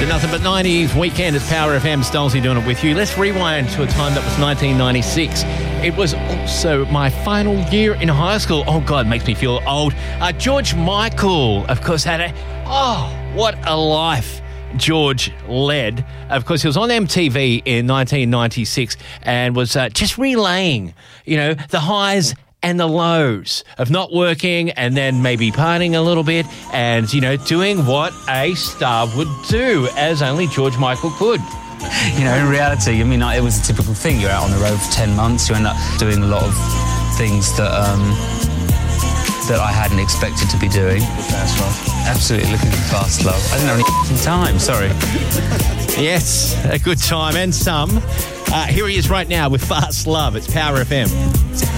The Nothing But 90s weekend. It's Power FM. Stolzy doing it with you. Let's rewind to a time that was 1996. It was also my final year in high school. Oh, God, it makes me feel old. George Michael, of course, had what a life George led. Of course, he was on MTV in 1996 and was just relaying, the highs and the lows of not working and then maybe partying a little bit and, doing what a star would do, as only George Michael could. In reality, it was a typical thing. You're out on the road for 10 months. You end up doing a lot of things that I hadn't expected to be doing. Fast Love. Absolutely looking for Fast Love. I didn't have any time, sorry. Yes, a good time and some. Here he is right now with Fast Love. It's Power FM.